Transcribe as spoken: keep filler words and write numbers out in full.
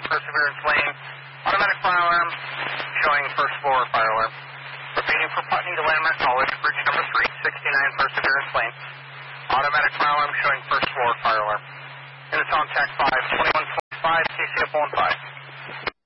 Perseverance Lane. Automatic fire alarm showing first floor fire alarm. Repeating for Putney to Landmark College, bridge number three, sixty-nine Perseverance Lane. Automatic fire alarm showing first floor fire alarm. And it's on tack five, twenty-one forty-five, C C F one five.